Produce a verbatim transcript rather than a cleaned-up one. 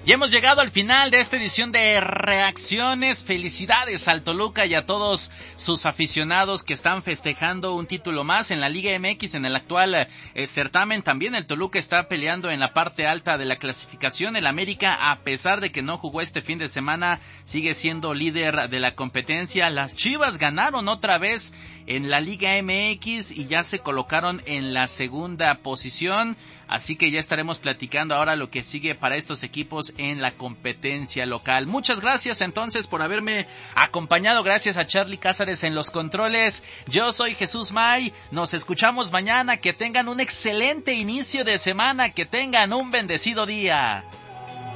Y hemos llegado al final de esta edición de Reacciones. Felicidades al Toluca y a todos sus aficionados que están festejando un título más en la Liga M X en el actual eh, certamen. También el Toluca está peleando en la parte alta de la clasificación. El América, a pesar de que no jugó este fin de semana, sigue siendo líder de la competencia. Las Chivas ganaron otra vez en la Liga M X y ya se colocaron en la segunda posición. Así que ya estaremos platicando ahora lo que sigue para estos equipos en la competencia local. Muchas gracias entonces por haberme acompañado. Gracias a Charlie Cázares en los controles. Yo soy Jesús May. Nos escuchamos mañana. Que tengan un excelente inicio de semana. Que tengan un bendecido día.